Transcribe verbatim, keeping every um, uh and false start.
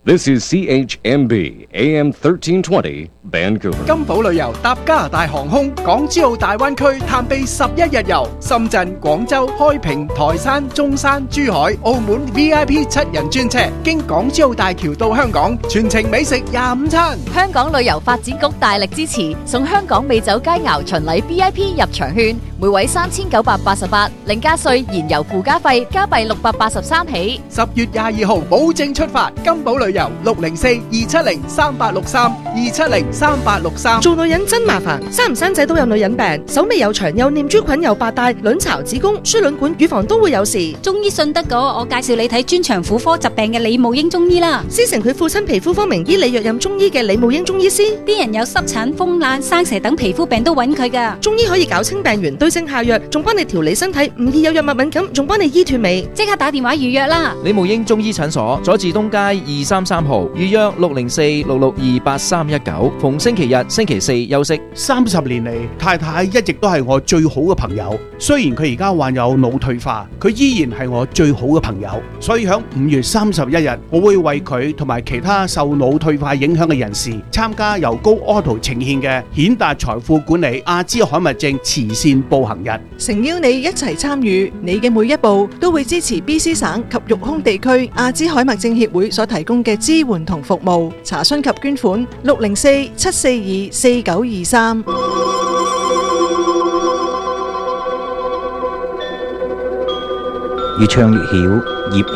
This is C H M B A M thirteen twenty Vancouver。 金寶旅遊搭加拿大航空港珠澳大灣區探秘十一日遊，深圳、廣州、開平、台山、中山、珠海、澳門 V I P 七人專車，經港珠澳大橋到香港，全程美食廿五餐。 香港旅遊發展局大力支持，送香港美酒佳肴巡禮 V I P 入場券，每位三千九百八十八，另加稅燃油附加費加幣六百八十三起。 十月廿二號保證出發，金寶旅遊六零四二七零三八六三二七零三八六三。 做女人真麻煩，生唔生仔都有女人病，手尾又長又念珠菌又白帶，卵巢、子宮、輸卵管、乳房都會有事。 中醫信得過，我介紹你睇專長婦科疾病嘅李慕英中醫啦。 師承佢父親皮膚科名醫李若任中醫嘅李慕英中醫師， 啲人有濕疹、風癩、生蛇等皮膚病都揾佢噶。 中醫可以搞清病源，對症下藥，仲幫你調理身體，唔易有藥物敏感，仲幫你醫脫尾。 即刻打電話預約啦！ 李慕英中醫診所，佐治東街二三三號，預約六零四六六二八三一九，逢星期日、星期四休息。 三十年嚟，太太一直都係我最好嘅朋友。雖然佢而家患有腦退化，佢依然係我最好嘅朋友。所以喺五月三十一日，我會為佢同埋其他受腦退化影響嘅人士參加由高 Auto 呈獻嘅顯達財富管理阿茲海默症慈善步行日， 誠邀你一齊參與，你嘅每一步都會支持 B C 省及育空地區阿茲海默症協會所提供嘅支援同服務。查詢及捐款六零四七四二四九二三。 越唱越曉，葉